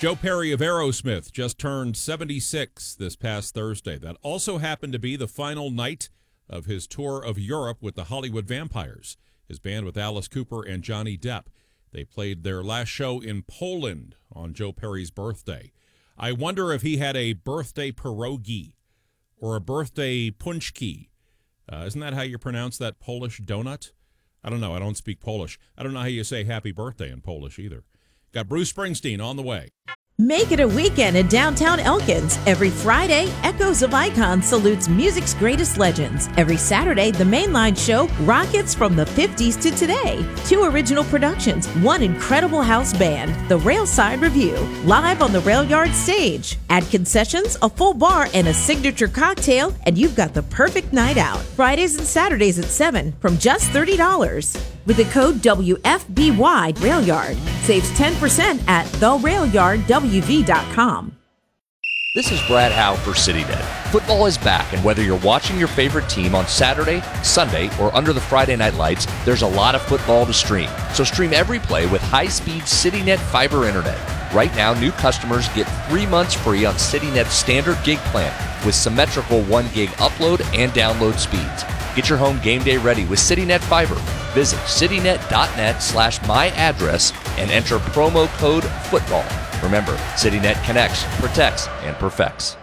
Joe Perry of Aerosmith just turned 76 this past Thursday. That also happened to be the final night of his tour of Europe with the Hollywood Vampires, his band with Alice Cooper and Johnny Depp. They played their last show in Poland on Joe Perry's birthday. I wonder if he had a birthday pierogi or a birthday punchki. Isn't that how you pronounce that Polish donut? I don't know. I don't speak Polish. I don't know how you say happy birthday in Polish either. Got Bruce Springsteen on the way. Make it a weekend in downtown Elkins. Every Friday, Echoes of Icon salutes music's greatest legends. Every Saturday, the Mainline show rockets from the 50s to today. 2 original productions, 1 incredible house band, the Railside Review, live on the Rail Yard stage. Add concessions, a full bar, and a signature cocktail, and you've got the perfect night out. Fridays and Saturdays at 7 from just $30. With the code WFBY RailYard, saves 10% at therailyardwv.com. This is Brad Howe for CityNet. Football is back, and whether you're watching your favorite team on Saturday, Sunday, or under the Friday night lights, there's a lot of football to stream. So stream every play with high-speed CityNet fiber internet. Right now, new customers get 3 months free on CityNet's standard gig plan with symmetrical 1 gig upload and download speeds. Get your home game day ready with CityNet Fiber. Visit citynet.net/myaddress and enter promo code FOOTBALL. Remember, CityNet connects, protects, and perfects.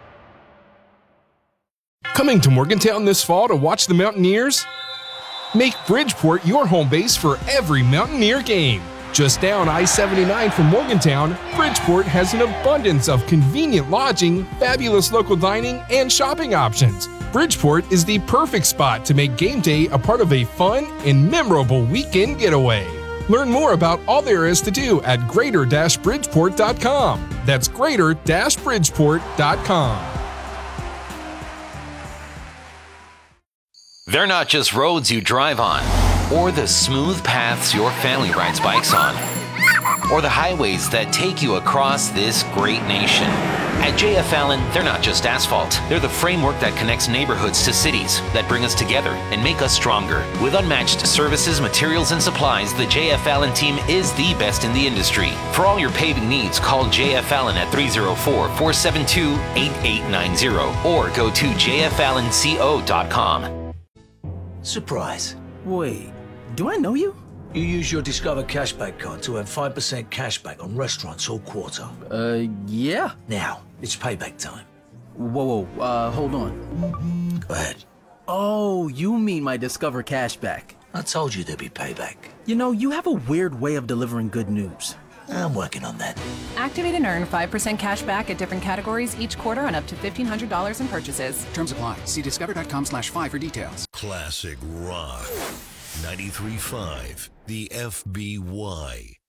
Coming to Morgantown this fall to watch the Mountaineers? Make Bridgeport your home base for every Mountaineer game. Just down I-79 from Morgantown, Bridgeport has an abundance of convenient lodging, fabulous local dining, and shopping options. Bridgeport is the perfect spot to make game day a part of a fun and memorable weekend getaway. Learn more about all there is to do at greater-bridgeport.com. That's greater-bridgeport.com. They're not just roads you drive on, or the smooth paths your family rides bikes on, or the highways that take you across this great nation. At JF Allen, they're not just asphalt. They're the framework that connects neighborhoods to cities, that bring us together and make us stronger. With unmatched services, materials, and supplies, the JF Allen team is the best in the industry. For all your paving needs, call JF Allen at 304-472-8890 or go to jfallenco.com. Surprise. Wait, do I know you? You use your Discover Cashback card to earn 5% cashback on restaurants all quarter. Yeah. Now, it's payback time. Whoa, hold on. Go ahead. Oh, you mean my Discover Cashback. I told you there'd be payback. You know, you have a weird way of delivering good news. I'm working on that. Activate and earn 5% cash back at different categories each quarter on up to $1,500 in purchases. Terms apply. See discover.com/5 for details. Classic Rock 93.5, the FBY.